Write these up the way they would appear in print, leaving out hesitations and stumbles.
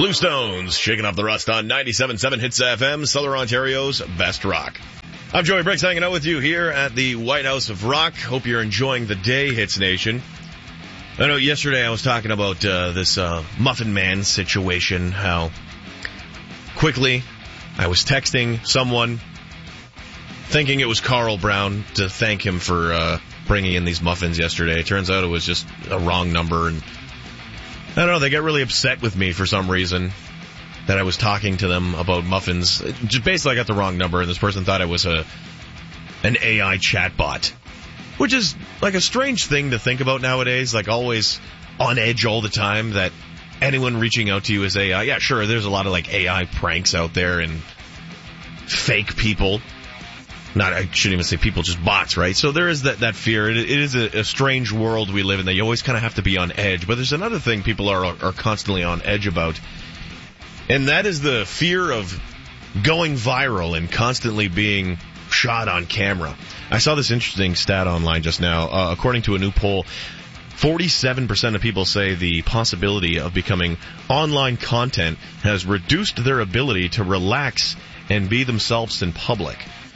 Blue Stones, shaking off the rust on 97.7 Hits FM, Southern Ontario's best rock. I'm Joey Briggs, hanging out with you here at the White House of Rock. Hope you're enjoying the day, Hits Nation. I know yesterday I was talking about this Muffin Man situation, how quickly I was texting someone thinking it was Carl Brown to thank him for bringing in these muffins yesterday. It turns out it was just a wrong number, and I don't know, they got really upset with me for some reason that I was talking to them about muffins. Just basically I got the wrong number, and this person thought I was an AI chatbot, which is like a strange thing to think about nowadays, like always on edge all the time that anyone reaching out to you is AI. Yeah, sure, there's a lot of like AI pranks out there and fake people. I shouldn't even say people, just bots, right? So there is that fear. It is a strange world we live in that you always kind of have to be on edge. But there's another thing people are constantly on edge about, and that is the fear of going viral and constantly being shot on camera. I saw this interesting stat online just now. According to a new poll, 47% of people say the possibility of becoming online content has reduced their ability to relax and be themselves in public.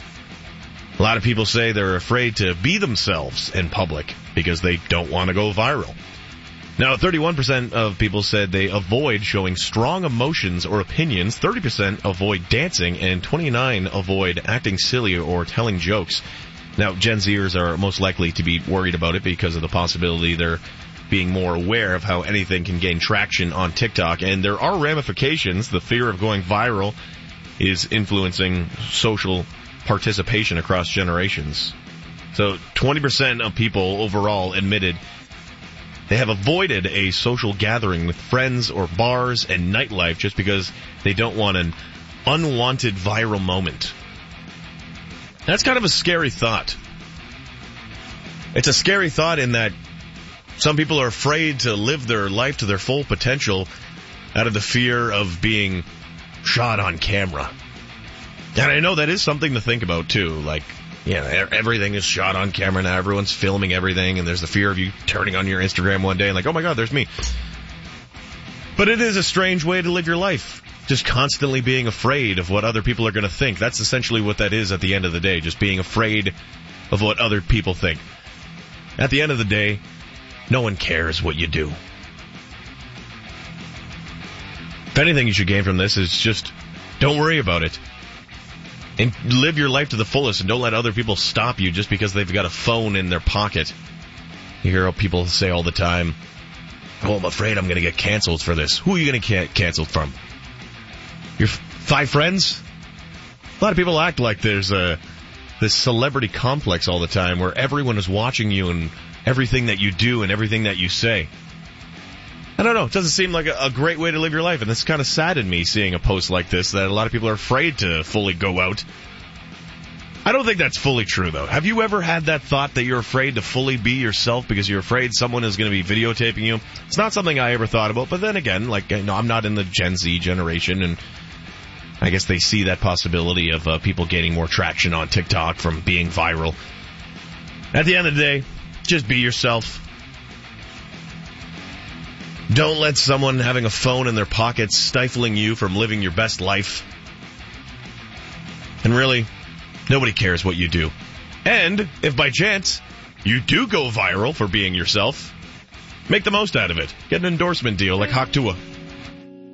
A lot of people say they're afraid to be themselves in public because they don't want to go viral. Now, 31% of people said they avoid showing strong emotions or opinions, 30% avoid dancing, and 29% avoid acting silly or telling jokes. Now, Gen Zers are most likely to be worried about it because of the possibility they're being more aware of how anything can gain traction on TikTok, and there are ramifications. The fear of going viral is influencing social participation across generations. So 20% of people overall admitted they have avoided a social gathering with friends or bars and nightlife just because they don't want an unwanted viral moment. That's kind of a scary thought. It's a scary thought in that some people are afraid to live their life to their full potential out of the fear of being shot on camera. And I know that is something to think about, too. Like, everything is shot on camera now. Everyone's filming everything, and there's the fear of you turning on your Instagram one day and like, oh my God, there's me. But it is a strange way to live your life. Just constantly being afraid of what other people are going to think. That's essentially what that is at the end of the day. Just being afraid of what other people think. At the end of the day, no one cares what you do. If anything you should gain from this is just don't worry about it. And live your life to the fullest, and don't let other people stop you just because they've got a phone in their pocket. You hear people say all the time, oh, I'm afraid I'm going to get canceled for this. Who are you going to get canceled from? Your 5 friends? A lot of people act like there's this celebrity complex all the time where everyone is watching you and everything that you do and everything that you say. I don't know. It doesn't seem like a great way to live your life, and this kind of saddened me seeing a post like this that a lot of people are afraid to fully go out. I don't think that's fully true, though. Have you ever had that thought that you're afraid to fully be yourself because you're afraid someone is going to be videotaping you? It's not something I ever thought about, but then again, I'm not in the Gen Z generation, and I guess they see that possibility of people gaining more traction on TikTok from being viral. At the end of the day, just be yourself. Don't let someone having a phone in their pocket stifling you from living your best life. And really, nobody cares what you do. And if by chance you do go viral for being yourself, make the most out of it. Get an endorsement deal like Haktua.